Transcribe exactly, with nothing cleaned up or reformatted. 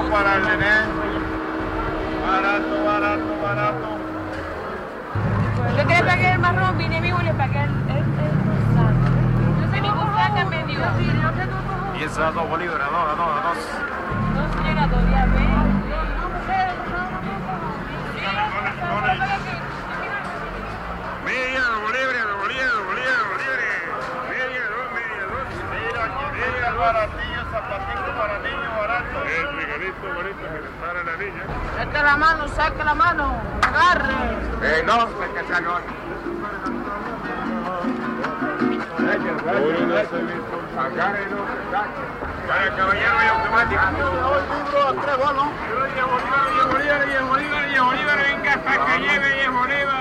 Barato para el nené. Barato, barato, barato. Yo quería pagar el marrón, vine vivo y le pagué el, el, el saco. Yo sé ningún saca me dio. Y eso a dos bolívares, a dos, a dos, a dos. No, señora, todavía ve. Media, dos bolívares, dos bolívares, dos bolívares, dos bolívares. Media, dos, media, dos. Mira, media, baratillo, zapatito para niños, barato. El regalito bonito que le para la niña. Saca la mano, saca la mano, agarre. Eh, no, se cacharon. Agarre, no se saque. Para caballero y automático. Hoy libro a tres bolos. diez bolívares, diez bolívares, diez bolívares, diez bolívares, venga, para que lleve diez bolívares.